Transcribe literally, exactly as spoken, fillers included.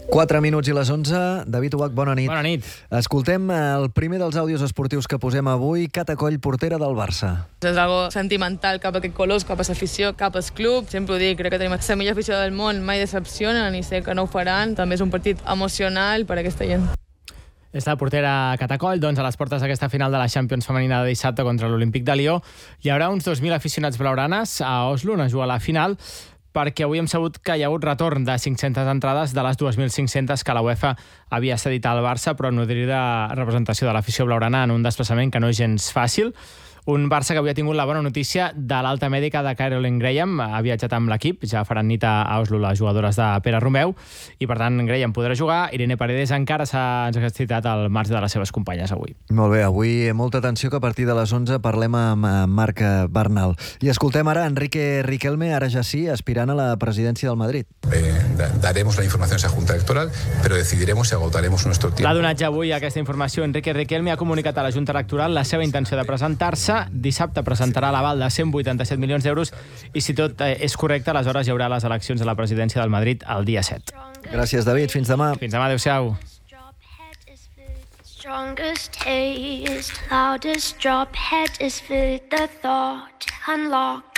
quatre minuts i les onze. David Ubach, bona nit. Bona nit. Escoltem el primer dels àudios esportius que posem avui. Cata Coll, portera del Barça. És algo sentimental cap a aquest colors, cap a l'afició, cap al club. Sempre ho dic, crec que tenim la millor afició del món, mai decepcionen i sé que no ho faran. També és un partit emocional per a aquesta gent. És la portera Cata Coll, doncs, a les portes d'aquesta final de la Champions femenina de dissabte contra l'Olímpic de Lió. Hi haurà uns dos mil aficionats blaugranes a Oslo on es juga la final, perquè avui hem sabut que hi ha hagut retorn de cinc-centes entrades de les dos mil cinc-centes que la UEFA havia cedit al Barça, però nodrida representació de l'afició blaugrana en un desplaçament que no és gens fàcil. Un Barça que avui ha tingut la bona notícia de l'alta mèdica de Caroline Graham. Ha viatjat amb l'equip, ja faran nit a Oslo les jugadores de Pere Romeu, i per tant Graham podrà jugar. Irene Paredes encara s'ha exercitat al marge de les seves companyes avui. Molt bé, avui molta atenció que a partir de les onze parlem amb Marc Bernal. I escoltem ara Enrique Riquelme, ara ja sí, aspirant a la presidència del Madrid. Eh, daremos la información a esa Junta Electoral, pero decidiremos si agotaremos nuestro tiempo. L'ha donat ja avui aquesta informació. Enrique Riquelme ha comunicat a la Junta Electoral la seva intenció de presentar-se. Dissabte presentarà l'aval de cent vuitanta-set milions d'euros i si tot és correcte, aleshores hi haurà les eleccions a la presidència del Madrid el dia set. Gràcies, David. Fins demà. Fins demà. Adéu-siau. Strongest taste, loudest drop, head is food, the thought unlocked.